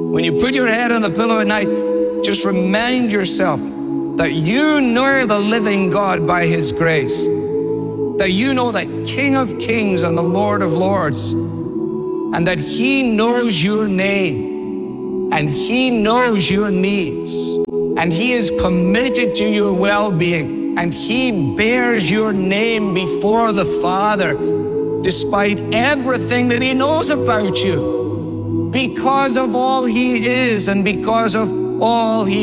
When you put your head on the pillow at night, just remind yourself that you know the living God by His grace, that you know the King of Kings and the Lord of Lords, and that He knows your name, and He knows your needs, and He is committed to your well-being, and He bears your name before the Father, despite everything that He knows about you, because of all He is and because of all He